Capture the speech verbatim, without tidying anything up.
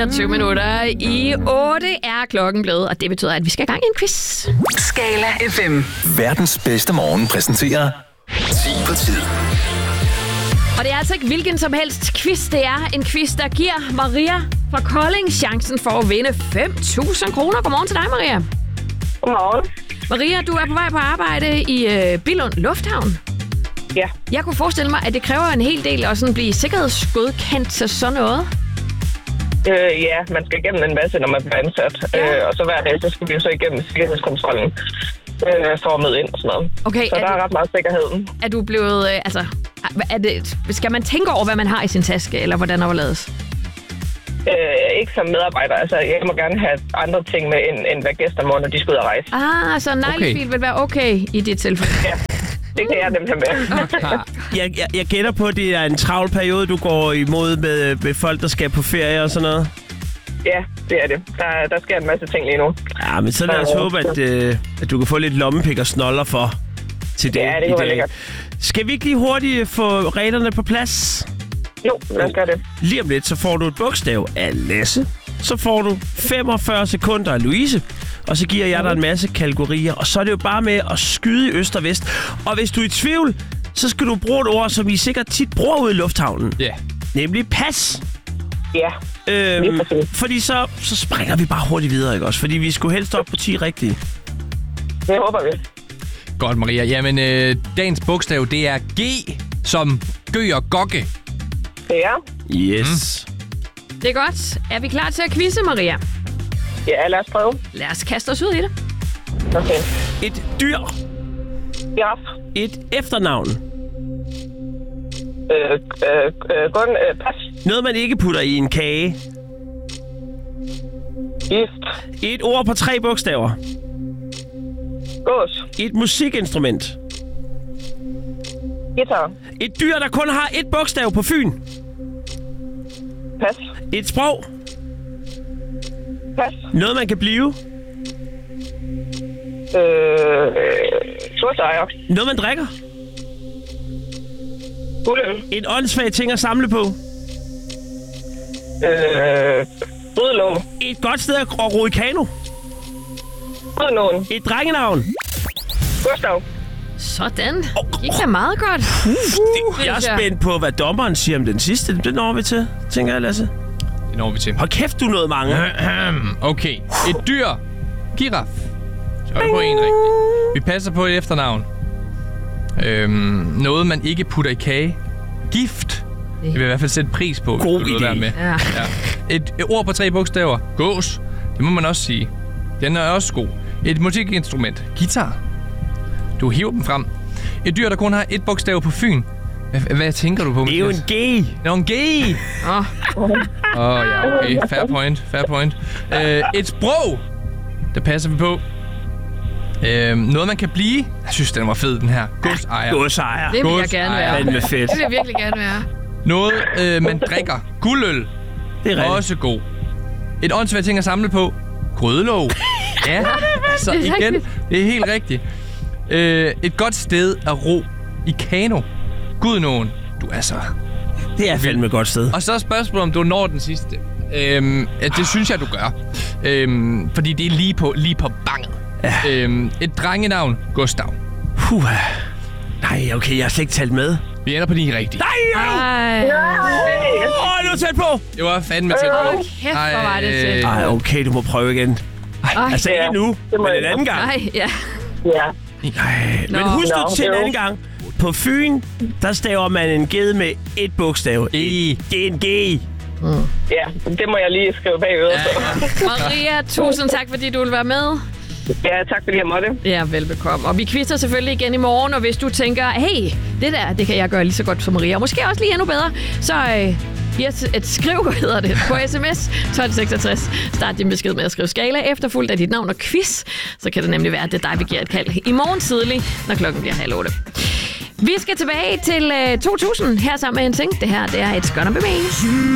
treogtyve minutter i otte er klokken blevet, og det betyder, at vi skal i gang i en quiz. Skala F M. Verdens bedste morgen præsenterer ti på tid. Og det er altså ikke hvilken som helst quiz. Det er en quiz, der giver Maria fra Kolding chancen for at vinde fem tusind kroner. Godmorgen til dig, Maria. Godmorgen. Maria, du er på vej på arbejde i øh, Billund Lufthavn. Ja. Jeg kunne forestille mig, at det kræver en hel del at sådan blive sikkerhedsgodkendt til sådan noget. Øh, ja, man skal igennem en masse, når man bliver ansat. Ja. Øh, og så hver dag, så skal vi jo så igennem sikkerhedskontrollen øh, for at møde ind og sådan noget. Okay, så er der du, er ret meget sikkerhed. Er du blevet... Øh, altså, er det, skal man tænke over, hvad man har i sin taske, eller hvordan overlades? Øh, ikke som medarbejder. Altså, jeg må gerne have andre ting med, end, end hvad gæster må, når de skal ud og rejse. Ah, så en neglefil okay. vil være okay i dit tilfælde. Ja, det kan jeg nemt have med. Okay. Jeg, jeg, jeg gætter på, at det er en travl periode, du går imod med, med folk, der skal på ferie og sådan noget. Ja, det er det. Der, der sker en masse ting lige nu. Ja, men så lad os håbe, at, øh, at du kan få lidt lommepik og snoller for til det. Ja, det kunne være lækkert. Skal vi ikke lige hurtigt få reglerne på plads? Jo, lad os gøre det. Lige om lidt, så får du et bogstav af Lasse. Så får du femogfyrre sekunder af Louise. Og så giver jeg dig en masse kategorier. Og så er det jo bare med at skyde i øst og vest. Og hvis du er i tvivl, så skal du bruge et ord, som I sikkert tit bruger ude i lufthavnen. Ja. Yeah. Nemlig pas. Ja, Øhm, fordi så, så springer vi bare hurtigt videre, ikke også? Fordi vi skulle helst op på ti rigtige. det håber vi. Godt, Maria. Jamen, øh, dagens bogstav, det er G som Gø og Gokke. Det er. Yes. Mm. Det er godt. Er vi klar til at quizze, Maria? Ja, lad os prøve. Lad os kaste os ud i det. Okay. Et dyr. Giraf. Et efternavn. Øh, øh, øh, kun, øh, pas. Noget, man ikke putter i en kage. Gift. Et ord på tre bogstaver. Gås. Et musikinstrument. Guitar. Et dyr, der kun har et bogstav på Fyn. Pas. Et sprog. Pas. Noget, man kan blive. Øh, Sortsejer. Noget, man drikker. Guldøl. En åndssvag ting at samle på. Øh, Brydelån. Et godt sted at ro i kano. Brydelån. Et drengenavn. Gustav. Sådan. Gik da meget godt. Uh, jeg er spændt på, hvad dommeren siger om den sidste. Det når vi til, tænker jeg, Lasse. Det når vi til. Hold kæft, du nåede mange. Okay. Et dyr. Giraf. Så er vi på en rigtig. Vi passer på et efternavn. Øhm, noget, man ikke putter i kage. Gift. Det vil jeg i hvert fald sætte pris på, God hvis du vil være med. Ja. Ja. Et, et ord på tre bogstaver. Gås. Det må man også sige. Den er også god. Et musikinstrument. Guitar. Du hiver dem frem. Et dyr, der kun har et bogstav på Fyn. Hvad, hvad tænker du på? Det er jo en G. Det er en G. Åh. Åh, oh, ja, okay. Fair point. Fair point. Uh, et sprog. Der passer vi på. Uh, noget, man kan blive. Jeg synes, den var fed, den her. Godsejer. Godsejer. Det vil jeg gerne være. Den er fedt. Det vil jeg virkelig gerne være. Noget, uh, man drikker. Guldøl. Det er rigtigt. Også god. Et åndssvagt ting at samle på. Grydelåg. Ja, så Det er igen. rigtigt. Det er helt rigtigt. Uh, et godt sted at ro i kano. Gudnåen. Du er så... Det er fandme et godt sted. Og så er spørgsmålet, om du når den sidste. Øhm, det synes jeg, du gør. Øhm, fordi det er lige på, lige på banget. Ja. Øhm, et drengenavn. Gustav. Puh. Nej, okay, jeg har slet ikke talt med. Vi ender på de rigtige. Nej! Ej. Åh, oh, du er tæt på! Det var fandme tæt på. Kæft, hvor var det tæt. Ej, okay, du må prøve igen. Ej. Altså ikke nu, men en anden gang. Nej, ja. Ja. Ej, men Nå. husk nu Nå, til en jo. anden gang. På Fyn, der staver man en ged med et bogstav. E. Det er en G. Ja, det må jeg lige skrive bagved. Ja, Ja. Maria, tusind tak, fordi du vil være med. ja, tak fordi jeg måtte. Ja, velbekomme. Og vi quizzer selvfølgelig igen i morgen, og hvis du tænker, hey, det der, det kan jeg gøre lige så godt som Maria, og måske også lige endnu bedre, så øh, giv os et skriv, hedder det, på sms tolv seksogtres. Start din besked med at skrive skala, efterfulgt af dit navn og quiz. Så kan det nemlig være, at det er dig, vi giver et kald i morgen tidlig, når klokken bliver halv otte. Vi skal tilbage til øh, to tusind her sammen med en ting. Det her, det er It's Gonna Be Me.